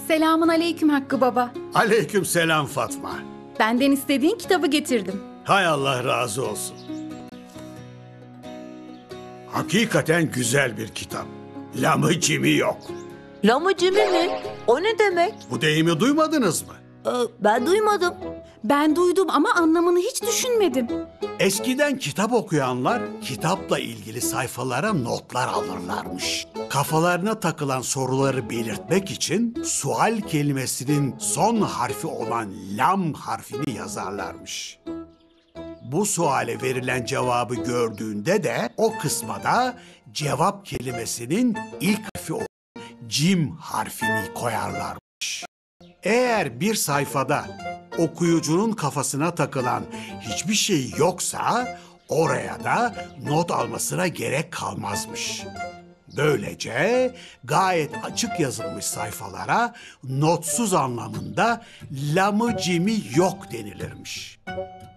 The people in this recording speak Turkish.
Selamun aleyküm Hakkı Baba. Aleyküm selam Fatma. Benden istediğin kitabı getirdim. Hay Allah razı olsun. Hakikaten güzel bir kitap. Lamı cimi yok. Lamıcımı mi? O ne demek? Bu deyimi duymadınız mı? Ben duymadım. Ben duydum ama anlamını hiç düşünmedim. Eskiden kitap okuyanlar kitapla ilgili sayfalara notlar alırlarmış. Kafalarına takılan soruları belirtmek için sual kelimesinin son harfi olan lam harfini yazarlarmış. Bu suale verilen cevabı gördüğünde de o kısma da cevap kelimesinin ilk harfi olan cim harfini koyarlarmış. Eğer bir sayfada okuyucunun kafasına takılan hiçbir şey yoksa oraya da not almasına gerek kalmazmış. Böylece gayet açık yazılmış sayfalara notsuz anlamında lamı cimi yok denilirmiş.